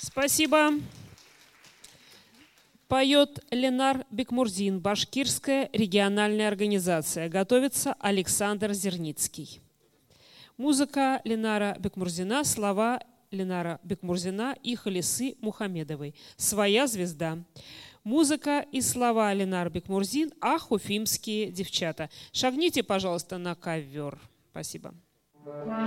Спасибо. Поет Ленар Бекмурзин, Башкирская региональная организация. Готовится Александр Зерницкий. Музыка Ленара Бекмурзина, слова Ленара Бекмурзина и Халисы Мухамедовой. «Своя звезда». Музыка и слова Ленар Бекмурзин, ах, уфимские девчата. Шагните, пожалуйста, на ковер. Спасибо.